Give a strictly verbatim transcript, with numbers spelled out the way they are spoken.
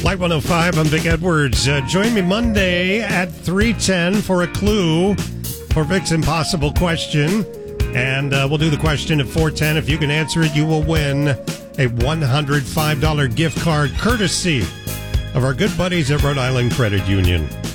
Light one oh five, I'm Vic Edwards. Uh, join me Monday at three ten for a clue for Vic's Impossible Question. And uh, we'll do the question at four ten. If you can answer it, you will win a one hundred five dollars gift card courtesy of our good buddies at Rhode Island Credit Union.